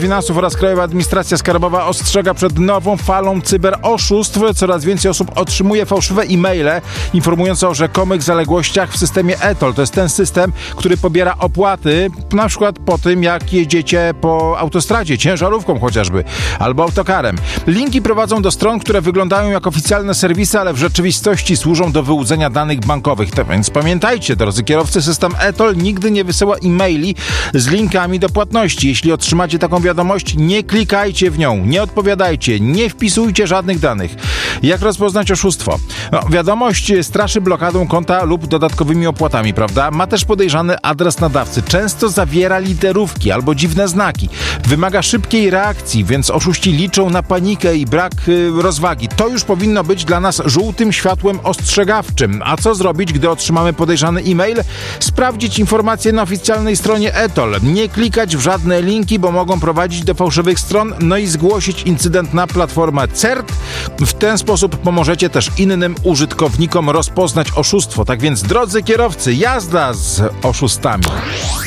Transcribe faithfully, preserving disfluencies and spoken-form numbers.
Finansów oraz Krajowa Administracja Skarbowa ostrzega przed nową falą cyberoszustw. Coraz więcej osób otrzymuje fałszywe e-maile informujące o rzekomych zaległościach w systemie e toll. To jest ten system, który pobiera opłaty, na przykład po tym, jak jedziecie po autostradzie, ciężarówką chociażby, albo autokarem. Linki prowadzą do stron, które wyglądają jak oficjalne serwisy, ale w rzeczywistości służą do wyłudzenia danych bankowych. To więc pamiętajcie, drodzy kierowcy, system e toll nigdy nie wysyła e-maili z linkami do płatności. Jeśli otrzymacie taką wiadomość, nie klikajcie w nią, nie odpowiadajcie, nie wpisujcie żadnych danych. Jak rozpoznać oszustwo? No, wiadomość straszy blokadą konta lub dodatkowymi opłatami, prawda? Ma też podejrzany adres nadawcy. Często zawiera literówki albo dziwne znaki. Wymaga szybkiej reakcji, więc oszuści liczą na panikę i brak y, rozwagi. To już powinno być dla nas żółtym światłem ostrzegawczym. A co zrobić, gdy otrzymamy podejrzany e-mail? Sprawdzić informacje na oficjalnej stronie e toll. Nie klikać w żadne linki, bo mogą prowadzić do fałszywych stron. No i zgłosić incydent na platformę CERT. W ten sposób pomożecie też innym użytkownikom rozpoznać oszustwo. Tak więc, drodzy kierowcy, jazda z oszustami.